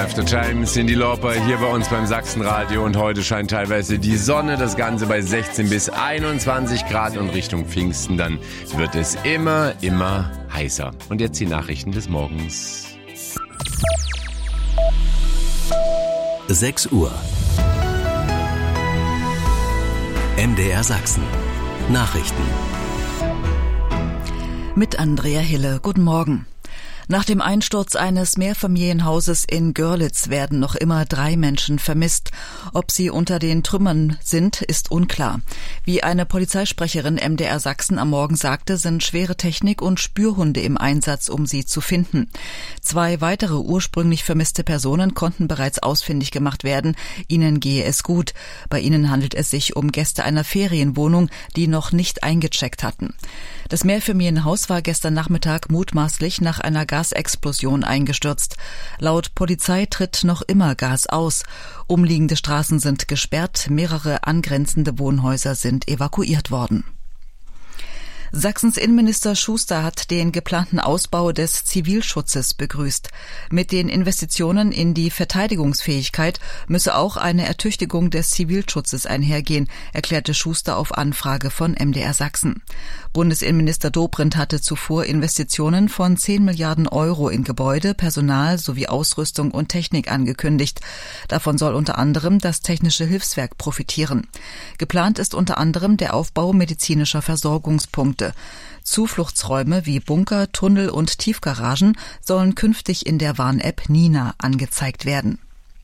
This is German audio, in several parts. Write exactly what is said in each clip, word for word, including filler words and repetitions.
After Time, Cyndi Lauper hier bei uns beim Sachsenradio und heute scheint teilweise die Sonne, das Ganze bei sechzehn bis einundzwanzig Grad und Richtung Pfingsten, dann wird es immer, immer heißer. Und jetzt die Nachrichten des Morgens. sechs Uhr. M D R Sachsen. Nachrichten. Mit Andrea Hille. Guten Morgen. Nach dem Einsturz eines Mehrfamilienhauses in Görlitz werden noch immer drei Menschen vermisst. Ob sie unter den Trümmern sind, ist unklar. Wie eine Polizeisprecherin M D R Sachsen am Morgen sagte, sind schwere Technik und Spürhunde im Einsatz, um sie zu finden. Zwei weitere ursprünglich vermisste Personen konnten bereits ausfindig gemacht werden. Ihnen gehe es gut. Bei ihnen handelt es sich um Gäste einer Ferienwohnung, die noch nicht eingecheckt hatten. Das Mehrfamilienhaus war gestern Nachmittag mutmaßlich nach einer Gasexplosion eingestürzt. Laut Polizei tritt noch immer Gas aus. Umliegende Straßen sind gesperrt, mehrere angrenzende Wohnhäuser sind evakuiert worden. Sachsens Innenminister Schuster hat den geplanten Ausbau des Zivilschutzes begrüßt. Mit den Investitionen in die Verteidigungsfähigkeit müsse auch eine Ertüchtigung des Zivilschutzes einhergehen, erklärte Schuster auf Anfrage von M D R Sachsen. Bundesinnenminister Dobrindt hatte zuvor Investitionen von zehn Milliarden Euro in Gebäude, Personal sowie Ausrüstung und Technik angekündigt. Davon soll unter anderem das Technische Hilfswerk profitieren. Geplant ist unter anderem der Aufbau medizinischer Versorgungspunkte. Zufluchtsräume wie Bunker, Tunnel und Tiefgaragen sollen künftig in der Warn-App Nina angezeigt werden.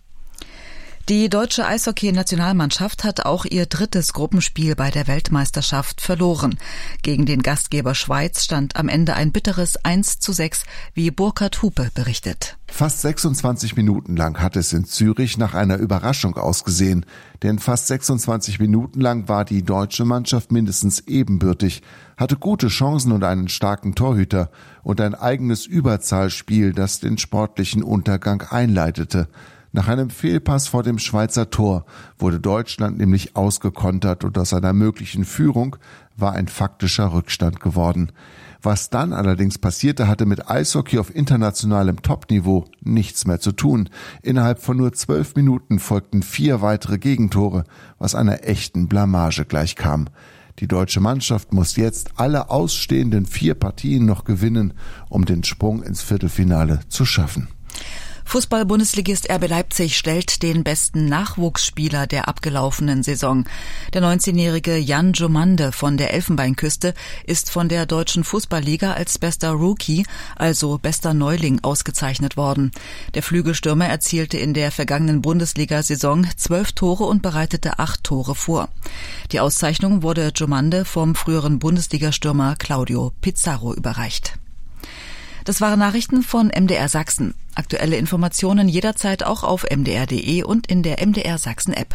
Die deutsche Eishockey-Nationalmannschaft hat auch ihr drittes Gruppenspiel bei der Weltmeisterschaft verloren. Gegen den Gastgeber Schweiz stand am Ende ein bitteres eins zu sechs, wie Burkhard Hupe berichtet. Fast sechsundzwanzig Minuten lang hat es in Zürich nach einer Überraschung ausgesehen. Denn fast sechsundzwanzig Minuten lang war die deutsche Mannschaft mindestens ebenbürtig, hatte gute Chancen und einen starken Torhüter und ein eigenes Überzahlspiel, das den sportlichen Untergang einleitete. Nach einem Fehlpass vor dem Schweizer Tor wurde Deutschland nämlich ausgekontert und aus einer möglichen Führung war ein faktischer Rückstand geworden. Was dann allerdings passierte, hatte mit Eishockey auf internationalem Topniveau nichts mehr zu tun. Innerhalb von nur zwölf Minuten folgten vier weitere Gegentore, was einer echten Blamage gleichkam. Die deutsche Mannschaft muss jetzt alle ausstehenden vier Partien noch gewinnen, um den Sprung ins Viertelfinale zu schaffen. Fußball-Bundesligist R B Leipzig stellt den besten Nachwuchsspieler der abgelaufenen Saison. Der neunzehnjährige Jan Jomande von der Elfenbeinküste ist von der Deutschen Fußballliga als bester Rookie, also bester Neuling, ausgezeichnet worden. Der Flügelstürmer erzielte in der vergangenen Bundesliga-Saison zwölf Tore und bereitete acht Tore vor. Die Auszeichnung wurde Jomande vom früheren Bundesligastürmer Claudio Pizarro überreicht. Das waren Nachrichten von M D R Sachsen. Aktuelle Informationen jederzeit auch auf m d r punkt d e und in der M D R Sachsen App.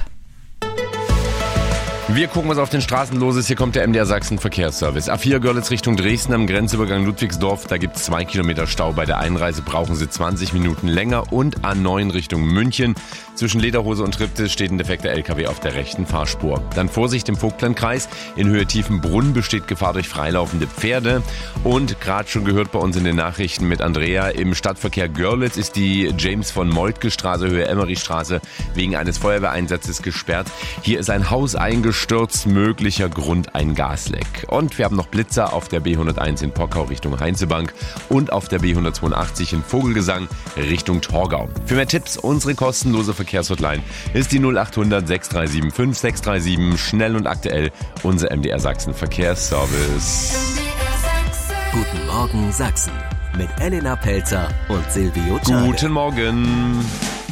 Wir gucken, was auf den Straßen los ist. Hier kommt der M D R Sachsen Verkehrsservice. A vier Görlitz Richtung Dresden am Grenzübergang Ludwigsdorf. Da gibt es zwei Kilometer Stau. Bei der Einreise brauchen Sie zwanzig Minuten länger. Und A neun Richtung München. Zwischen Lederhose und Triptis steht ein defekter L K W auf der rechten Fahrspur. Dann Vorsicht im Vogtlandkreis. In Höhe Tiefenbrunn besteht Gefahr durch freilaufende Pferde. Und gerade schon gehört bei uns in den Nachrichten mit Andrea, im Stadtverkehr Görlitz ist die James von Moltke Straße, Höhe Emmerichstraße, wegen eines Feuerwehreinsatzes gesperrt. Hier ist ein Haus eingestürzt, möglicher Grund ein Gasleck. Und wir haben noch Blitzer auf der B hunderteins in Pockau Richtung Heinzebank und auf der B hundertzweiundachtzig in Vogelgesang Richtung Torgau. Für mehr Tipps, unsere kostenlose Verkehrshotline ist die null achthundert sechs drei sieben fünf sechs drei sieben. Schnell und aktuell unser M D R Sachsen Verkehrsservice. Guten Morgen Sachsen mit Elena Pelzer und Silvio Czarek. Guten Morgen.